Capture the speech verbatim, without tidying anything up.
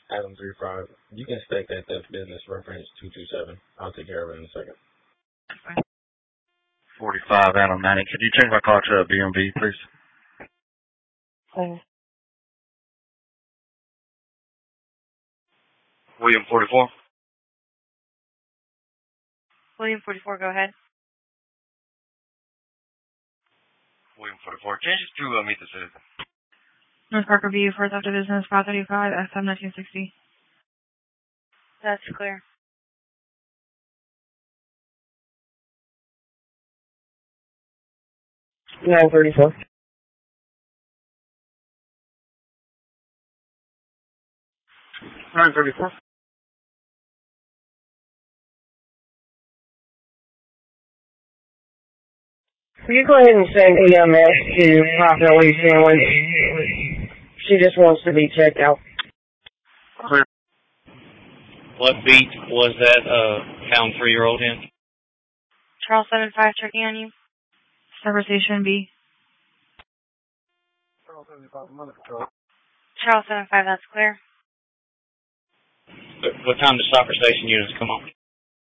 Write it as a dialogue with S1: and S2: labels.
S1: Adam three five. You can stack that theft business reference two two seven. I'll take care of it in a second.
S2: forty-five Adam ninety. Could you change my car to a B M V, please?
S3: Okay.
S2: William forty-four.
S3: William forty-four, go ahead.
S2: William forty-four. Changes to uh, meet the citizen.
S3: North Parker View, First After Business, five thirty-five, S M nineteen sixty. That's clear.
S4: nine thirty-four.
S2: nine thirty-four.
S4: Will you go ahead and send E M S to properly Louisiana? She just wants to be checked out.
S2: Clear.
S5: What beat was that uh, found three-year-old in?
S3: Charles seven five checking on you. Service Station B.
S1: Charles seventy-five, Mother Patrol.
S3: Charles seven five, that's clear.
S5: What time does Soccer Station units come on?